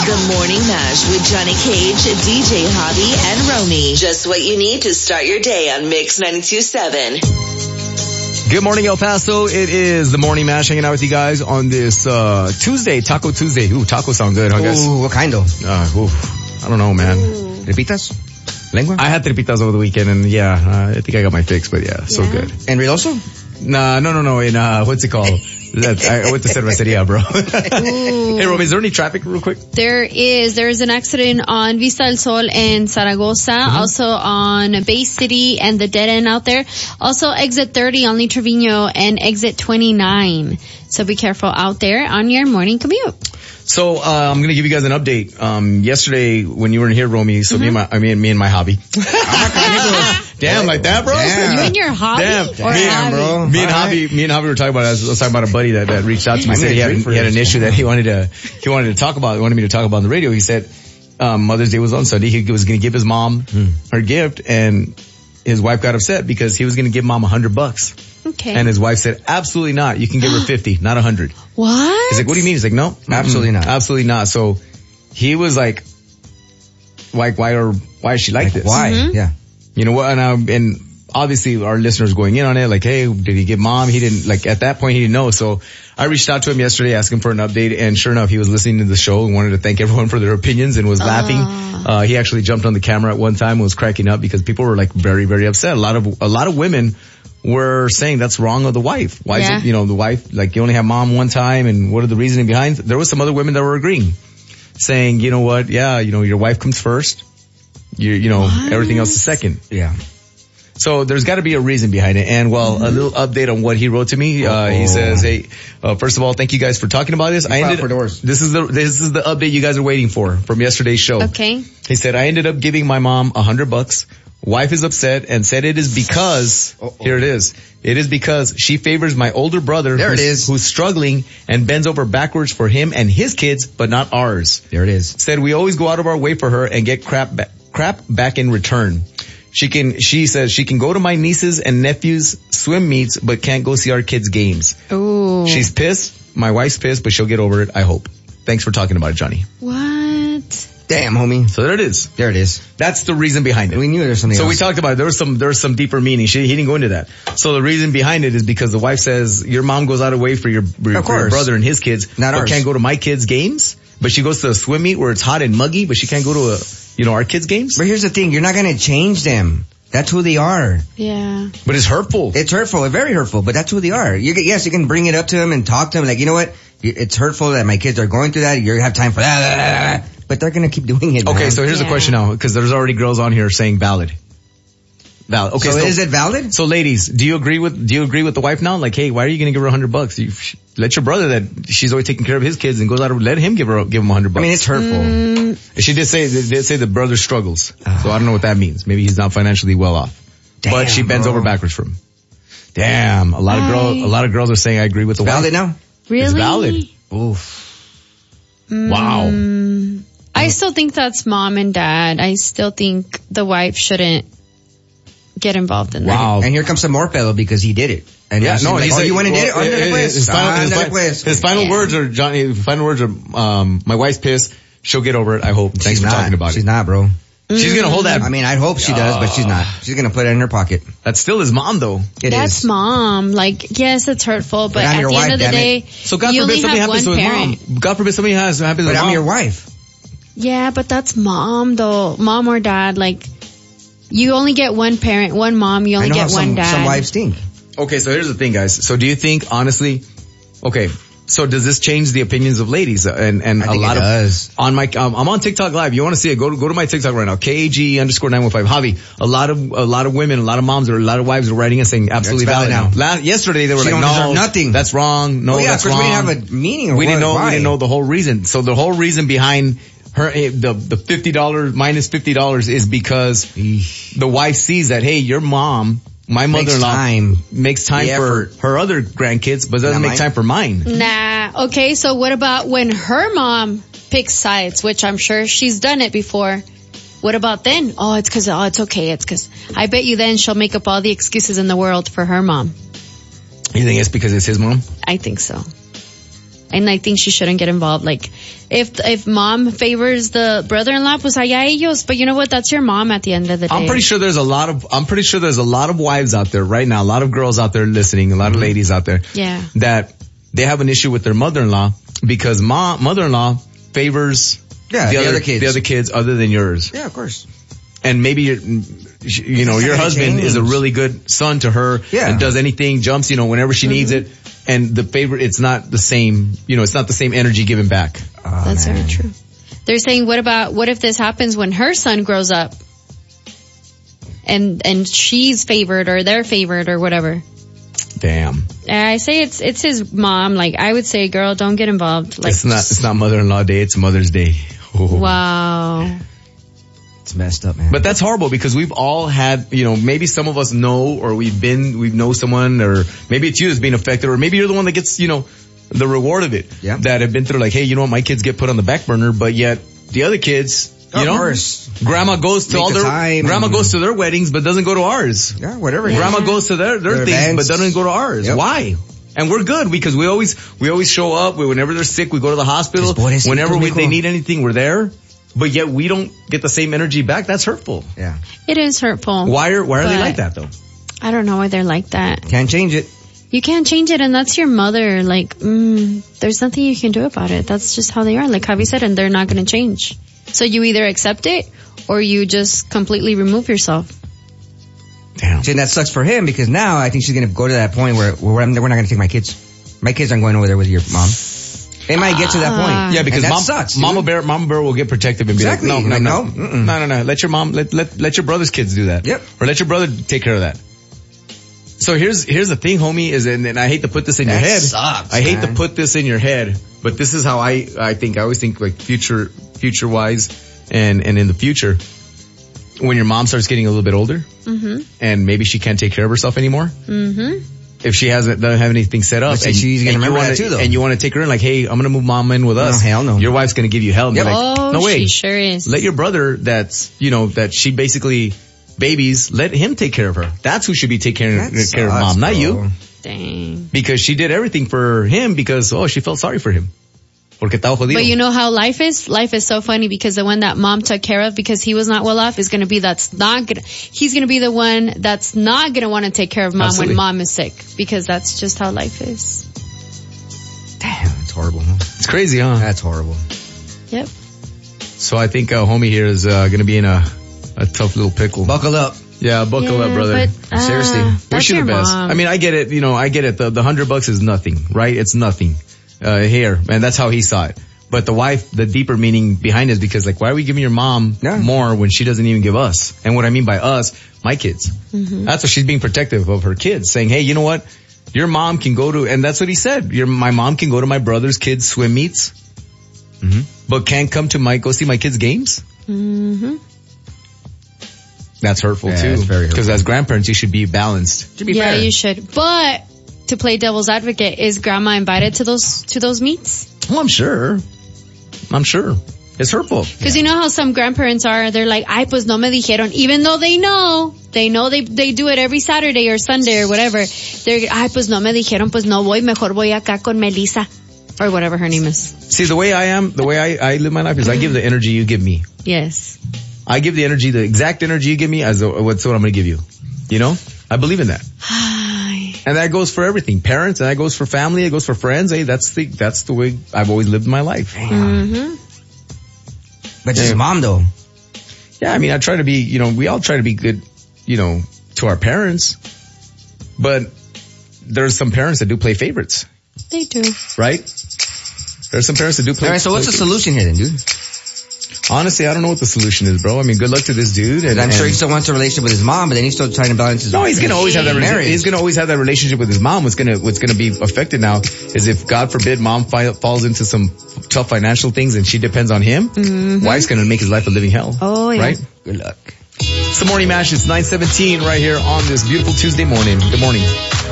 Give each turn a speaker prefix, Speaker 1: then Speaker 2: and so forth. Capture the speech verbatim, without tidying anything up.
Speaker 1: The Morning Mash with Johnny Cage, D J Hobby, and Romy. Just what you need to start your day on Mix ninety-two point seven.
Speaker 2: Good morning, El Paso. It is the Morning Mash hanging out with you guys on this uh Tuesday, Taco Tuesday. Ooh, tacos sound good, huh, guys?
Speaker 3: Ooh, what kind of?
Speaker 2: Uh, ooh, I don't know, man.
Speaker 3: Ooh. Tripitas? Lengua?
Speaker 2: I had tripitas over the weekend, and yeah, uh, I think I got my fix, but yeah, so
Speaker 4: yeah.
Speaker 2: good.
Speaker 3: And Riloso?
Speaker 2: Nah, no, no, no. In, uh, what's it called? That, I went to Cerveceria, bro. Hey, Romy, is there any traffic real quick?
Speaker 4: There is. There's an accident on Vista del Sol and Zaragoza, mm-hmm. also on Bay City and the dead end out there. Also exit thirty on Lee Trevino and exit twenty-nine. So be careful out there on your morning commute.
Speaker 2: So, uh, I'm gonna give you guys an update. Um, yesterday when you were in here, Romy, so mm-hmm. me and my, I mean, me and my hobby. Damn, like that, bro?
Speaker 4: Damn. You and your hobby?
Speaker 2: Damn.
Speaker 4: Or
Speaker 2: Damn,
Speaker 4: hobby?
Speaker 2: bro. Me and hobby, me and hobby were talking about, I was, I was talking about a buddy that, that reached out to me and said he had, he had an issue that he wanted to, he wanted to talk about, he wanted me to talk about on the radio. He said, um, Mother's Day was on Sunday. He was gonna give his mom mm. her gift, and his wife got upset because he was gonna give mom a hundred bucks.
Speaker 4: Okay.
Speaker 2: And his wife said, absolutely not. You can give her fifty, not a hundred.
Speaker 4: What?
Speaker 2: He's like, what do you mean? He's like, no,
Speaker 3: absolutely not.
Speaker 2: Absolutely not. So he was like, why, why, or why is she like, like this?
Speaker 3: Why? Mm-hmm. Yeah.
Speaker 2: You know what? And, um, and obviously our listeners going in on it, like, hey, did he give mom? He didn't, like, at that point he didn't know. So I reached out to him yesterday asking for an update, and sure enough, he was listening to the show and wanted to thank everyone for their opinions and was uh. laughing. Uh, he actually jumped on the camera at one time and was cracking up because people were like very, very upset. A lot of, a lot of women were saying that's wrong of the wife. Why
Speaker 4: yeah.
Speaker 2: is it, you know, the wife, like, you only have mom one time, and what are the reasoning behind? There was some other women that were agreeing, saying, you know what, yeah, you know, your wife comes first. You, you know, what? Everything else is second.
Speaker 3: Yeah.
Speaker 2: So there's got to be a reason behind it. And well, mm-hmm. a little update on what he wrote to me. Uh, he says, hey, uh, first of all, thank you guys for talking about this. I ended,
Speaker 3: for doors.
Speaker 2: this is the, this is the update you guys are waiting for from yesterday's show.
Speaker 4: Okay.
Speaker 2: He said, I ended up giving my mom a hundred bucks. Wife is upset and said it is because, Uh-oh. here it is, it is because she favors my older brother
Speaker 3: there
Speaker 2: who's,
Speaker 3: it is.
Speaker 2: who's struggling and bends over backwards for him and his kids, but not ours.
Speaker 3: There it is.
Speaker 2: Said we always go out of our way for her and get crap, ba- crap back in return. She can, she says she can go to my nieces and nephews' swim meets, but can't go see our kids' games.
Speaker 4: Ooh.
Speaker 2: She's pissed. My wife's pissed, but she'll get over it, I hope. Thanks for talking about it, Johnny.
Speaker 4: What?
Speaker 3: Damn, homie.
Speaker 2: So there it is.
Speaker 3: There it is.
Speaker 2: That's the reason behind it.
Speaker 3: We knew there was something
Speaker 2: so
Speaker 3: else.
Speaker 2: So we talked about it. There was some, there was some deeper meaning. She, he didn't go into that. So the reason behind it is because the wife says your mom goes out of the way for your, for your brother and his kids,
Speaker 3: not
Speaker 2: but
Speaker 3: ours.
Speaker 2: Can't go to my kids' games. But she goes to a swim meet where it's hot and muggy, but she can't go to a, you know, our kids' games.
Speaker 3: But here's the thing. You're not going to change them. That's who they are.
Speaker 4: Yeah.
Speaker 2: But it's hurtful.
Speaker 3: It's hurtful. It's very hurtful, but that's who they are. You, yes, you can bring it up to them and talk to them like, you know what? It's hurtful that my kids are going through that. You have time for that. But they're going to keep doing it.
Speaker 2: Okay,
Speaker 3: man.
Speaker 2: so here's
Speaker 4: yeah.
Speaker 2: the question now, because there's already girls on here saying valid. Valid. Okay,
Speaker 3: so,
Speaker 2: so
Speaker 3: is it valid?
Speaker 2: So ladies, do you agree with, do you agree with the wife now? Like, hey, why are you going to give her a hundred bucks? You, let your brother that she's always taking care of his kids and goes out and let him give her, give him a hundred bucks.
Speaker 3: I mean, it's hurtful.
Speaker 4: Mm.
Speaker 2: She did say, they did say the brother struggles.
Speaker 3: Uh,
Speaker 2: so I don't know what that means. Maybe he's not financially well off.
Speaker 3: Damn,
Speaker 2: but she bends
Speaker 3: bro.
Speaker 2: over backwards for him. Damn. A lot of girls, a lot of girls are saying I agree with the
Speaker 3: it's
Speaker 2: wife.
Speaker 3: Valid now?
Speaker 4: Really?
Speaker 2: It's valid.
Speaker 3: Oof.
Speaker 4: Mm.
Speaker 2: Wow.
Speaker 4: I still think that's mom and dad. I still think the wife shouldn't get involved in that.
Speaker 2: Wow.
Speaker 3: And here comes some more fellow because he did it. And
Speaker 2: yeah, no,
Speaker 3: like,
Speaker 2: he's
Speaker 3: oh,
Speaker 2: like,
Speaker 3: you went and
Speaker 2: well,
Speaker 3: did it? Oh,
Speaker 2: his, his, final,
Speaker 3: ah,
Speaker 2: his, his, his final
Speaker 4: yeah.
Speaker 2: words are, Johnny, his final words are, um, my wife's pissed. She'll get over it, I hope. Thanks
Speaker 3: she's
Speaker 2: for
Speaker 3: not.
Speaker 2: talking about
Speaker 3: she's
Speaker 2: it.
Speaker 3: She's not, bro.
Speaker 2: She's gonna hold that.
Speaker 3: I mean, I'd hope she does, but she's not. She's gonna put it in her pocket.
Speaker 2: That's still his mom, though.
Speaker 3: It
Speaker 4: That's
Speaker 3: is.
Speaker 4: mom. Like, yes, it's hurtful, but,
Speaker 3: But I'm
Speaker 4: at
Speaker 3: your
Speaker 4: the
Speaker 3: wife,
Speaker 4: end of the
Speaker 3: damn
Speaker 4: day,
Speaker 3: it.
Speaker 2: So God
Speaker 4: you
Speaker 2: forbid
Speaker 4: only
Speaker 2: something
Speaker 4: have
Speaker 2: happens to
Speaker 4: one
Speaker 2: his
Speaker 4: parent.
Speaker 2: mom. God forbid something has happens to
Speaker 3: But
Speaker 2: his
Speaker 3: I'm
Speaker 2: mom.
Speaker 3: your wife.
Speaker 4: Yeah, but that's mom, though. Mom or dad, like, you only get one parent, one mom, you only
Speaker 3: I know
Speaker 4: get
Speaker 3: how
Speaker 4: one
Speaker 3: some,
Speaker 4: dad.
Speaker 3: some wives think.
Speaker 2: Okay, so here's the thing, guys. So do you think, honestly, okay, so does this change the opinions of ladies? And, and
Speaker 3: I
Speaker 2: a
Speaker 3: think
Speaker 2: lot
Speaker 3: it
Speaker 2: of,
Speaker 3: does.
Speaker 2: on my, um, I'm on TikTok live. You want to see it? Go to, go to my TikTok right now. K A G underscore nine one five. Javi, a lot of, a lot of women, a lot of moms or a lot of wives are writing and saying absolutely
Speaker 3: It's
Speaker 2: valid
Speaker 3: valid
Speaker 2: now.
Speaker 3: now.
Speaker 2: Last, yesterday they were
Speaker 3: She
Speaker 2: like,
Speaker 3: don't
Speaker 2: no,
Speaker 3: deserve nothing.
Speaker 2: That's wrong. No,
Speaker 3: Oh, yeah,
Speaker 2: that's
Speaker 3: because
Speaker 2: wrong.
Speaker 3: we didn't have a meaning or
Speaker 2: we didn't
Speaker 3: what,
Speaker 2: know,
Speaker 3: why?
Speaker 2: we didn't know the whole reason. So the whole reason behind her, the, the fifty dollars minus fifty dollars is because the wife sees that, hey, your mom, my mother-in-law
Speaker 3: time.
Speaker 2: makes time
Speaker 3: The
Speaker 2: for
Speaker 3: effort.
Speaker 2: her other grandkids, but doesn't
Speaker 3: Not
Speaker 2: make
Speaker 3: mine.
Speaker 2: time for mine.
Speaker 4: Nah. Okay, so what about when her mom picks sides, which I'm sure she's done it before. What about then? Oh, it's cause, oh, it's okay. It's cause, I bet you then she'll make up all the excuses in the world for her mom.
Speaker 2: You think it's because it's his mom?
Speaker 4: I think so. And I think she shouldn't get involved. Like, if if mom favors the brother-in-law, pues allá ellos. But you know what? That's your mom at the end of the day.
Speaker 2: I'm pretty sure there's a lot of, I'm pretty sure there's a lot of wives out there right now, a lot of girls out there listening, a lot of ladies out there.
Speaker 4: Yeah.
Speaker 2: That they have an issue with their mother-in-law because mom, mother-in-law favors
Speaker 3: Yeah,
Speaker 2: the,
Speaker 3: the
Speaker 2: other,
Speaker 3: other kids.
Speaker 2: the other kids other than yours.
Speaker 3: Yeah, of course.
Speaker 2: And maybe, you're, you know,
Speaker 3: It's
Speaker 2: your
Speaker 3: not gonna
Speaker 2: husband
Speaker 3: change.
Speaker 2: is a really good son to her
Speaker 3: Yeah.
Speaker 2: and does anything, jumps, you know, whenever she needs it. And the favorite, it's not the same, you know, it's not the same energy given back.
Speaker 3: Oh,
Speaker 4: That's
Speaker 3: man.
Speaker 4: very true. They're saying, what about, what if this happens when her son grows up? And, and she's favored or they're favored or whatever.
Speaker 2: Damn.
Speaker 4: I say it's, it's his mom. Like, I would say, girl, don't get involved. Like,
Speaker 2: It's not, it's not mother-in-law day, it's Mother's Day. Oh.
Speaker 4: wow.
Speaker 3: It's messed up, man.
Speaker 2: But that's horrible because we've all had, you know, maybe some of us know or we've been, we know someone or maybe it's you that's being affected or maybe you're the one that gets, you know, the reward of it.
Speaker 3: Yeah.
Speaker 2: That have been through like, hey, you know what, my kids get put on the back burner, but yet the other kids, you
Speaker 3: Of
Speaker 2: know,
Speaker 3: course.
Speaker 2: grandma goes to
Speaker 3: Make
Speaker 2: all
Speaker 3: the
Speaker 2: their,
Speaker 3: time
Speaker 2: grandma
Speaker 3: and-
Speaker 2: goes to their weddings but doesn't go to ours.
Speaker 3: Yeah, whatever.
Speaker 2: Grandma goes to their, their,
Speaker 3: Their
Speaker 2: things
Speaker 3: events.
Speaker 2: but doesn't go to ours.
Speaker 3: Yep.
Speaker 2: Why? And we're good because we always, we always show up. We, whenever they're sick, we go to the hospital.
Speaker 3: Pobrecito,
Speaker 2: Whenever we,
Speaker 3: mijo.
Speaker 2: they need anything, we're there. But yet we don't get the same energy back. That's hurtful.
Speaker 3: Yeah.
Speaker 4: It is hurtful.
Speaker 2: Why are, why are they
Speaker 4: But-
Speaker 2: like that though?
Speaker 4: I don't know why they're like that.
Speaker 3: Can't change it.
Speaker 4: You can't change it and that's your mother. Like, mm, there's nothing you can do about it. That's just how they are. Like Javi said, and they're not going to change. So you either accept it or you just completely remove yourself.
Speaker 2: Damn.
Speaker 3: See, and that sucks for him because now I think she's going to go to that point where, where I'm, we're not going to take my kids. My kids aren't going over there with your mom. They might get to that point.
Speaker 2: Yeah, because
Speaker 3: And that
Speaker 2: mom,
Speaker 3: sucks, dude.
Speaker 2: Mama Bear, Mama Bear will get protective and be
Speaker 3: Exactly.
Speaker 2: like, no, no,
Speaker 3: Like,
Speaker 2: no,
Speaker 3: no,
Speaker 2: no,
Speaker 3: mm-mm.
Speaker 2: no, no, no. Let your mom, let, let, let your brother's kids do that.
Speaker 3: Yep.
Speaker 2: Or let your brother take care of that. So here's, here's the thing, homie, is, and, and I hate to put this in
Speaker 3: That
Speaker 2: your head.
Speaker 3: sucks,
Speaker 2: I hate
Speaker 3: man.
Speaker 2: to put this in your head, but this is how I, I think, I always think like future, future wise and, and in the future. When your mom starts getting a little bit older
Speaker 4: Mm-hmm.
Speaker 2: and maybe she can't take care of herself anymore.
Speaker 4: Mm-hmm.
Speaker 2: If she hasn't, doesn't have anything set up,
Speaker 3: But see,
Speaker 2: and,
Speaker 3: she's gonna
Speaker 2: and you
Speaker 3: remember
Speaker 2: wanna,
Speaker 3: that too, though.
Speaker 2: and you want to take her in, like, hey, I'm gonna move mom in with us.
Speaker 3: No, hell no.
Speaker 2: Your wife's gonna give you hell. And
Speaker 3: Yep.
Speaker 2: be like,
Speaker 4: Oh,
Speaker 2: no way.
Speaker 4: she sure is.
Speaker 2: Let your brother, that's you know, that she basically babies, let him take care of her. That's who should be taking care,
Speaker 3: That
Speaker 2: care of
Speaker 3: sucks,
Speaker 2: mom, not
Speaker 3: bro.
Speaker 2: you,
Speaker 4: Dang.
Speaker 2: because she did everything for him because oh, she felt sorry for him. Porque estaba jodido.
Speaker 4: But you know how life is? Life is so funny because the one that mom took care of because he was not well off is going to be that's not gonna, he's going to be the one that's not going to want to take care of mom
Speaker 2: Absolutely.
Speaker 4: when mom is sick because that's just how life is.
Speaker 3: Damn, that's horrible. Huh?
Speaker 2: It's crazy, huh?
Speaker 3: That's horrible.
Speaker 4: Yep.
Speaker 2: So I think uh, homie here is uh, gonna be in a a tough little pickle.
Speaker 3: Buckle up.
Speaker 2: Yeah, buckle
Speaker 4: Yeah,
Speaker 2: up, brother.
Speaker 4: but, uh,
Speaker 3: Seriously.
Speaker 4: that's
Speaker 2: Wish you
Speaker 4: your
Speaker 2: the best.
Speaker 4: mom.
Speaker 2: I mean, I get it. You know, I get it. The the hundred bucks is nothing, right? It's nothing uh, here, and that's how he saw it. But the wife, the deeper meaning behind it is because, like, why are we giving your mom
Speaker 3: Yeah.
Speaker 2: more when she doesn't even give us? And what I mean by us, my kids.
Speaker 4: Mm-hmm.
Speaker 2: That's what she's being protective of her kids, saying, hey, you know what? Your mom can go to, and that's what he said. Your my mom can go to my brother's kids' swim meets,
Speaker 3: Mm-hmm.
Speaker 2: but can't come to my go see my kids' games.
Speaker 4: Mm-hmm.
Speaker 2: That's hurtful
Speaker 3: Yeah,
Speaker 2: too.
Speaker 3: it's very
Speaker 2: Because
Speaker 3: hurtful.
Speaker 2: as grandparents, you should be balanced.
Speaker 3: Should be
Speaker 4: Yeah,
Speaker 3: fair.
Speaker 4: you should. But to play devil's advocate, is grandma invited to those to those meets?
Speaker 2: Well, I'm sure. I'm sure. It's hurtful.
Speaker 4: Because you know how some grandparents are, they're like, ay, pues no me dijeron, even though they know, they know they they do it every Saturday or Sunday or whatever. They're, ay, pues no me dijeron, pues no voy, mejor voy acá con Melissa. Or whatever her name is.
Speaker 2: See, the way I am, the way I, I live my life is I give the energy you give me.
Speaker 4: Yes.
Speaker 2: I give the energy, the exact energy you give me as a, what's what I'm going to give you. You know? I believe in that.
Speaker 4: Ay.
Speaker 2: And that goes for everything. Parents, and that goes for family, it goes for friends. Hey, that's the, that's the way I've always lived my life.
Speaker 4: Mm-hmm.
Speaker 3: But just
Speaker 2: Yeah.
Speaker 3: mom though.
Speaker 2: Yeah, I mean, I try to be, you know, we all try to be good, you know, to our parents. But there's some parents that do play favorites,
Speaker 4: They do.
Speaker 2: right? There's some parents that do play.
Speaker 3: All right, so what's the
Speaker 2: play
Speaker 3: solution here then, dude?
Speaker 2: Honestly, I don't know what the solution is, bro. I mean, good luck to this dude. And
Speaker 3: I'm sure
Speaker 2: and-
Speaker 3: he still wants a relationship with his mom, but then he's still trying to balance his
Speaker 2: No, he's gonna always have that relationship.
Speaker 3: marriage.
Speaker 2: He's gonna always have that relationship with his mom. What's gonna, what's gonna be affected now is if, God forbid, mom fi- falls into some tough financial things and she depends on him,
Speaker 4: Mm-hmm.
Speaker 2: wife's gonna make his life a living hell.
Speaker 4: Oh, yeah.
Speaker 2: Right?
Speaker 3: Good luck.
Speaker 2: It's the Morning Mash. It's nine seventeen right here on this beautiful Tuesday morning. Good morning.